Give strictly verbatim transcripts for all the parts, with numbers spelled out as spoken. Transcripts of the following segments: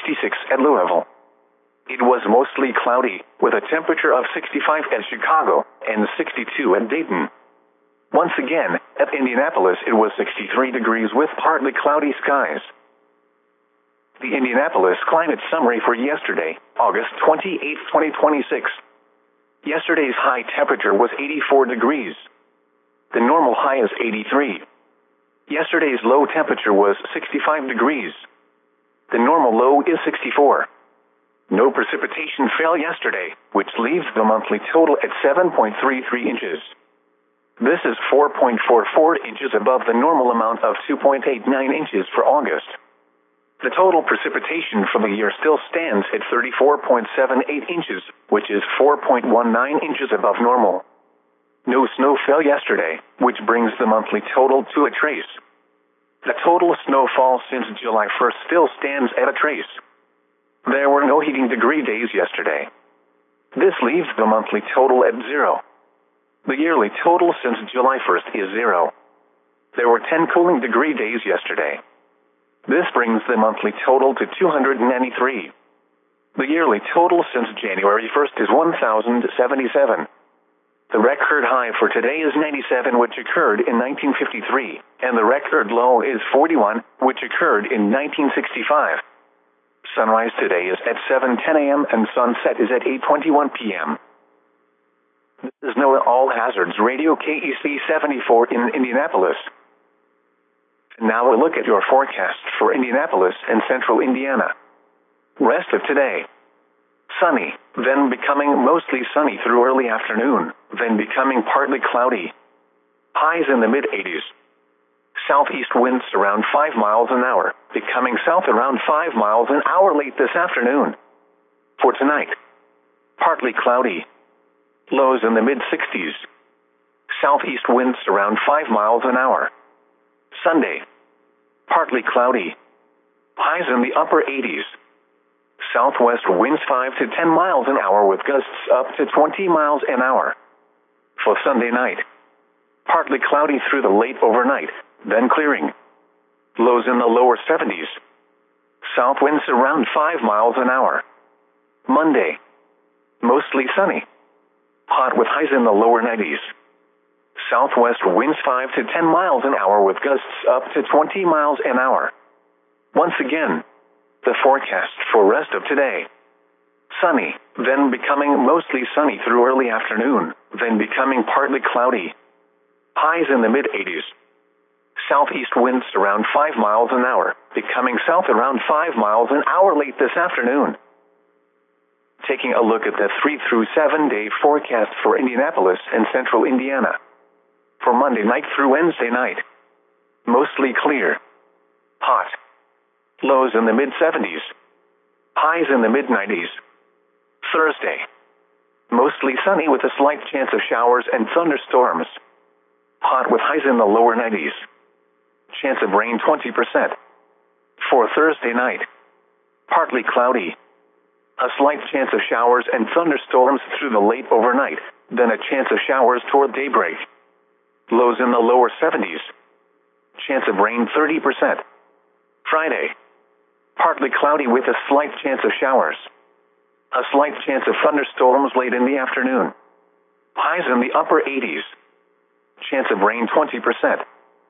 fifty-six at Louisville. It was mostly cloudy, with a temperature of sixty-five at Chicago and sixty-two at Dayton. Once again, at Indianapolis it was sixty-three degrees with partly cloudy skies. The Indianapolis climate summary for yesterday, August twenty-eighth, twenty twenty-six. Yesterday's high temperature was eighty-four degrees. The normal high is eighty-three. Yesterday's low temperature was sixty-five degrees. The normal low is sixty-four. No precipitation fell yesterday, which leaves the monthly total at seven point three three inches. This is four point four four inches above the normal amount of two point eight nine inches for August. The total precipitation for the year still stands at thirty-four point seven eight inches, which is four point one nine inches above normal. No snow fell yesterday, which brings the monthly total to a trace. The total snowfall since July first still stands at a trace. There were no heating degree days yesterday. This leaves the monthly total at zero. The yearly total since July first is zero. There were ten cooling degree days yesterday. This brings the monthly total to two hundred ninety-three. The yearly total since January first is one thousand seventy-seven. The record high for today is ninety-seven, which occurred in nineteen fifty-three, and the record low is forty-one, which occurred in nineteen sixty-five. Sunrise today is at seven ten a.m. and sunset is at eight twenty-one p.m. This is NOAA All Hazards Radio K E C seventy-four in Indianapolis. Now a look at your forecast for Indianapolis and central Indiana. Rest of today. Sunny, then becoming mostly sunny through early afternoon, then becoming partly cloudy. Highs in the mid eighties. Southeast winds around five miles an hour, becoming south around five miles an hour late this afternoon. For tonight, partly cloudy. Lows in the mid sixties. Southeast winds around five miles an hour. Sunday, partly cloudy. Highs in the upper eighties. Southwest winds five to ten miles an hour with gusts up to twenty miles an hour. For Sunday night, partly cloudy through the late overnight, then clearing. Lows in the lower seventies. South winds around five miles an hour. Monday, mostly sunny. Hot with highs in the lower nineties. Southwest winds five to ten miles an hour with gusts up to twenty miles an hour. Once again, the forecast for rest of today. Sunny, then becoming mostly sunny through early afternoon, then becoming partly cloudy. Highs in the mid eighties. Southeast winds around five miles an hour, becoming south around five miles an hour late this afternoon. Taking a look at the three through seven day forecast for Indianapolis and central Indiana. For Monday night through Wednesday night, mostly clear. Hot. Lows in the mid seventies. Highs in the mid nineties. Thursday, mostly sunny with a slight chance of showers and thunderstorms. Hot with highs in the lower nineties. Chance of rain twenty percent. For Thursday night, partly cloudy. A slight chance of showers and thunderstorms through the late overnight, then a chance of showers toward daybreak. Lows in the lower seventies. Chance of rain thirty percent. Friday, partly cloudy with a slight chance of showers. A slight chance of thunderstorms late in the afternoon. Highs in the upper eighties. Chance of rain twenty percent.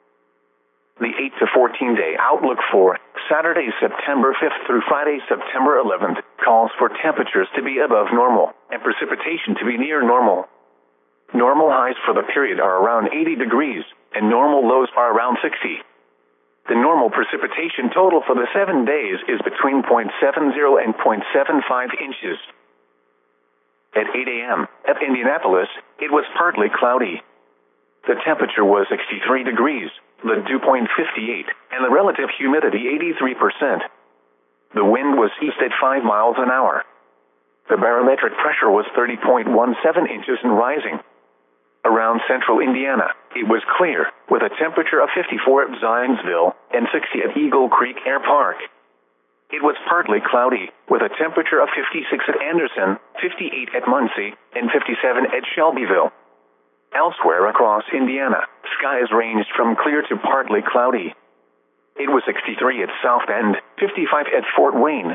The eight to fourteen day outlook for Saturday, September fifth through Friday, September eleventh, calls for temperatures to be above normal and precipitation to be near normal. Normal highs for the period are around eighty degrees, and normal lows are around sixty. The normal precipitation total for the seven days is between zero point seven zero and zero point seven five inches. At eight a.m. at Indianapolis, it was partly cloudy. The temperature was sixty-three degrees, the dew point fifty-eight, and the relative humidity eighty-three percent. The wind was east at five miles an hour. The barometric pressure was thirty point one seven inches and rising. Around central Indiana, it was clear, with a temperature of fifty-four at Zionsville and sixty at Eagle Creek Air Park. It was partly cloudy, with a temperature of fifty-six at Anderson, fifty-eight at Muncie, and fifty-seven at Shelbyville. Elsewhere across Indiana, skies ranged from clear to partly cloudy. It was sixty-three at South Bend, fifty-five at Fort Wayne,